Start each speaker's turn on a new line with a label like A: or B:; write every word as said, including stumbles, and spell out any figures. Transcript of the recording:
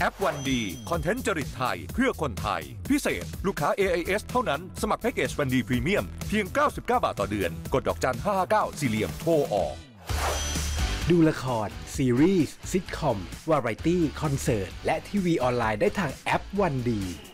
A: แอปวันดีคอนเทนต์จริตไทยเพื่อคนไทยพิเศษลูกค้า เอ ไอ เอส เท่านั้นสมัครแพ็กเกจวันดีพรีเมียมเพียงเก้าสิบเก้าบาทต่อเดือนกดดอกจันห้าห้าเก้าสี่เหลี่ยมโทรออก
B: ดูละครซีรีส์ซิทคอมวาไรตี้คอนเสิร์ตและทีวีออนไลน์ได้ทางแอปวันดี